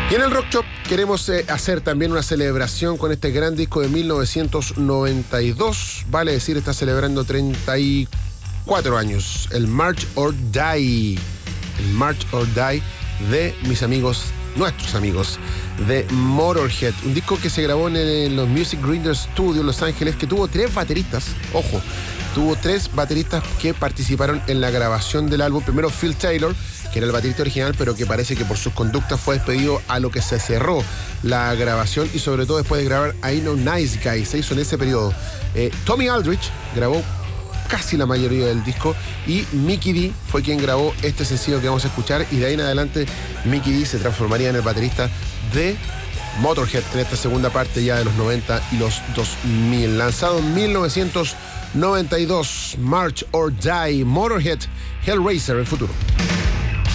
Y en el Rock Shop queremos hacer también una celebración con este gran disco de 1992. Vale decir, está celebrando 34 años. El March or Die. El March or Die de mis amigos, nuestros amigos de Motorhead. Un disco que se grabó en los Music Grinder Studios en Los Ángeles, que tuvo 3 bateristas. Ojo, tuvo 3 bateristas que participaron en la grabación del álbum. Primero Phil Taylor, que era el baterista original, pero que parece que por sus conductas fue despedido, a lo que se cerró la grabación, y sobre todo después de grabar I Know Nice Guy, se hizo en ese periodo. Tommy Aldridge grabó casi la mayoría del disco, y Mikkey Dee fue quien grabó este sencillo que vamos a escuchar, y de ahí en adelante Mikkey Dee se transformaría en el baterista de Motorhead en esta segunda parte ya de los 90 y los 2000. Lanzado en 1992, March or Die, Motorhead, Hellraiser, el futuro.